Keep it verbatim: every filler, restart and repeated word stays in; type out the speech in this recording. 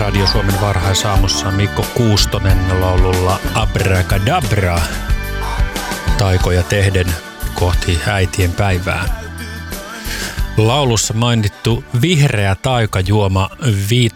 Radio Suomen varhaisaamussa Mikko Kuustonen laululla Abracadabra. Taikoja tehden kohti äitien päivää. Laulussa mainittu vihreä taikajuoma